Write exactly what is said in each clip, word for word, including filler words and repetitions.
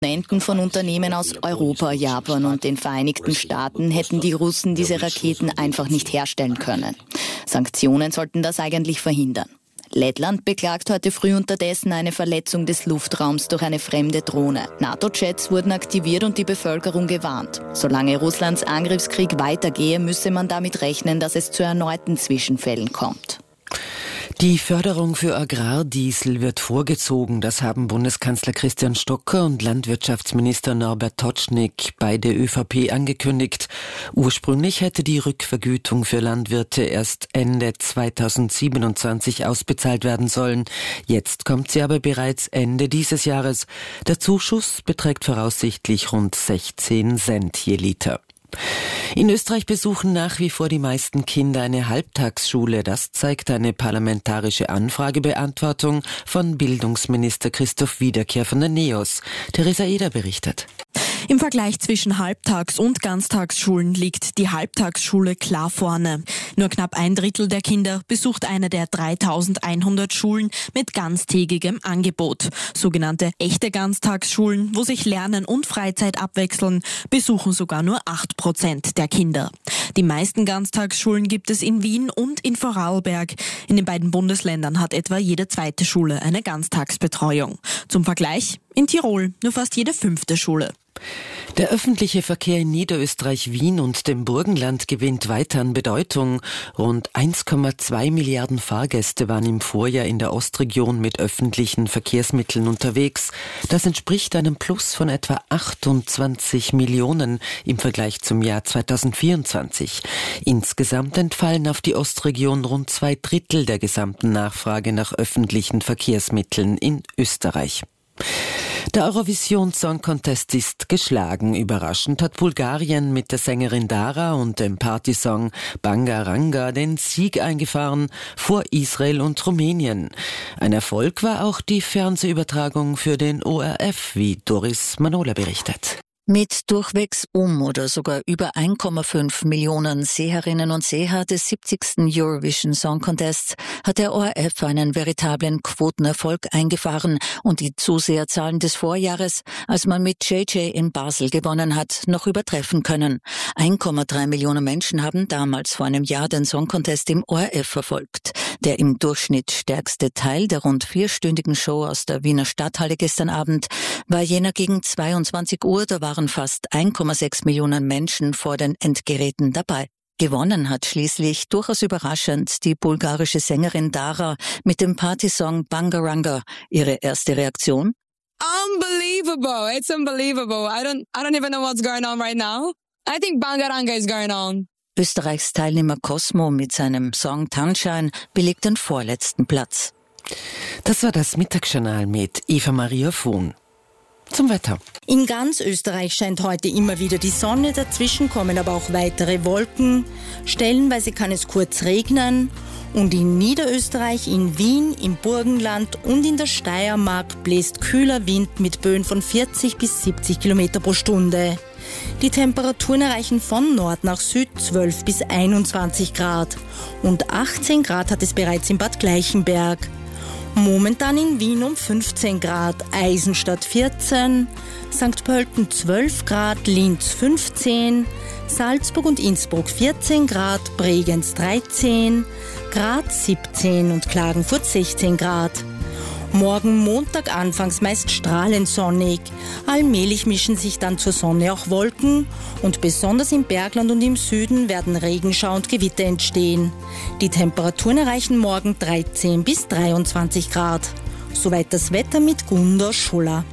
Komponenten von Unternehmen aus Europa, Japan und den Vereinigten Staaten hätten die Russen diese Raketen einfach nicht herstellen können. Sanktionen sollten das eigentlich verhindern. Lettland beklagt heute früh unterdessen eine Verletzung des Luftraums durch eine fremde Drohne. NATO-Jets wurden aktiviert und die Bevölkerung gewarnt. Solange Russlands Angriffskrieg weitergehe, müsse man damit rechnen, dass es zu erneuten Zwischenfällen kommt. Die Förderung für Agrardiesel wird vorgezogen. Das haben Bundeskanzler Christian Stocker und Landwirtschaftsminister Norbert Totschnig, beide ÖVP, angekündigt. Ursprünglich hätte die Rückvergütung für Landwirte erst Ende zweitausendsiebenundzwanzig ausbezahlt werden sollen. Jetzt kommt sie aber bereits Ende dieses Jahres. Der Zuschuss beträgt voraussichtlich rund sechzehn Cent je Liter. In Österreich besuchen nach wie vor die meisten Kinder eine Halbtagsschule. Das zeigt eine parlamentarische Anfragebeantwortung von Bildungsminister Christoph Wiederkehr von der NEOS. Theresa Eder berichtet. Im Vergleich zwischen Halbtags- und Ganztagsschulen liegt die Halbtagsschule klar vorne. Nur knapp ein Drittel der Kinder besucht eine der dreitausendeinhundert Schulen mit ganztägigem Angebot. Sogenannte echte Ganztagsschulen, wo sich Lernen und Freizeit abwechseln, besuchen sogar nur acht Prozent der Kinder. Die meisten Ganztagsschulen gibt es in Wien und in Vorarlberg. In den beiden Bundesländern hat etwa jede zweite Schule eine Ganztagsbetreuung. Zum Vergleich: in Tirol nur fast jede fünfte Schule. Der öffentliche Verkehr in Niederösterreich, Wien und dem Burgenland gewinnt weiter an Bedeutung. Rund eins Komma zwei Milliarden Fahrgäste waren im Vorjahr in der Ostregion mit öffentlichen Verkehrsmitteln unterwegs. Das entspricht einem Plus von etwa achtundzwanzig Millionen im Vergleich zum Jahr zweitausendvierundzwanzig. Insgesamt entfallen auf die Ostregion rund zwei Drittel der gesamten Nachfrage nach öffentlichen Verkehrsmitteln in Österreich. Der Eurovision Song Contest ist geschlagen. Überraschend hat Bulgarien mit der Sängerin Dara und dem Partysong Bangaranga den Sieg eingefahren vor Israel und Rumänien. Ein Erfolg war auch die Fernsehübertragung für den O R F, wie Doris Manola berichtet. Mit durchwegs um oder sogar über eins Komma fünf Millionen Seherinnen und Seher des siebzigsten Eurovision Song Contests hat der O R F einen veritablen Quotenerfolg eingefahren und die Zuseherzahlen des Vorjahres, als man mit J J in Basel gewonnen hat, noch übertreffen können. eins Komma drei Millionen Menschen haben damals vor einem Jahr den Song Contest im O R F verfolgt. Der im Durchschnitt stärkste Teil der rund vierstündigen Show aus der Wiener Stadthalle gestern Abend war jener gegen zweiundzwanzig Uhr, da waren fast eins Komma sechs Millionen Menschen vor den Endgeräten dabei. Gewonnen hat schließlich, durchaus überraschend, die bulgarische Sängerin Dara mit dem Partysong Bangaranga. Ihre erste Reaktion? Unbelievable. It's unbelievable. I don't, I don't even know what's going on right now. I think Bangaranga is going on. Österreichs Teilnehmer Cosmo mit seinem Song Tanschein belegt den vorletzten Platz. Das war das Mittagsjournal mit Eva Maria Fuhn. Zum Wetter. In ganz Österreich scheint heute immer wieder die Sonne, dazwischen kommen aber auch weitere Wolken. Stellenweise kann es kurz regnen. Und in Niederösterreich, in Wien, im Burgenland und in der Steiermark bläst kühler Wind mit Böen von vierzig bis siebzig Kilometer pro Stunde. Die Temperaturen erreichen von Nord nach Süd zwölf bis einundzwanzig Grad. Und achtzehn Grad hat es bereits in Bad Gleichenberg. Momentan in Wien um fünfzehn Grad, Eisenstadt vierzehn, Sankt Pölten zwölf Grad, Linz fünfzehn, Salzburg und Innsbruck vierzehn Grad, Bregenz dreizehn, Graz siebzehn und Klagenfurt sechzehn Grad. Morgen Montag anfangs meist strahlend sonnig. Allmählich mischen sich dann zur Sonne auch Wolken und besonders im Bergland und im Süden werden Regenschauer und Gewitter entstehen. Die Temperaturen erreichen morgen dreizehn bis dreiundzwanzig Grad. Soweit das Wetter mit Gunda Schuller.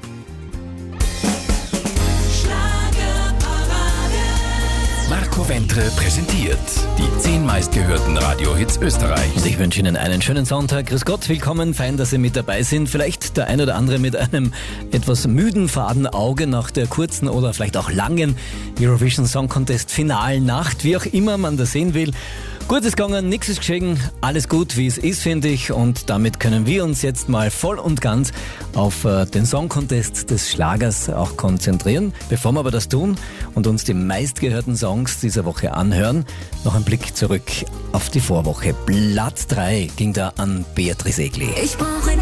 Marco Wentre präsentiert die zehn meistgehörten Radiohits Österreichs. Ich wünsche Ihnen einen schönen Sonntag. Grüß Gott, willkommen, fein, dass Sie mit dabei sind. Vielleicht der ein oder andere mit einem etwas müden, faden Auge nach der kurzen oder vielleicht auch langen Eurovision Song Contest Finalnacht, wie auch immer man das sehen will. Gut ist gegangen, nichts ist geschehen, alles gut, wie es ist, finde ich. Und damit können wir uns jetzt mal voll und ganz auf äh, den Song Contest des Schlagers auch konzentrieren. Bevor wir aber das tun und uns die meistgehörten Songs dieser Woche anhören, noch ein Blick zurück auf die Vorwoche. Platz drei ging da an Beatrice Egli. Ich brauche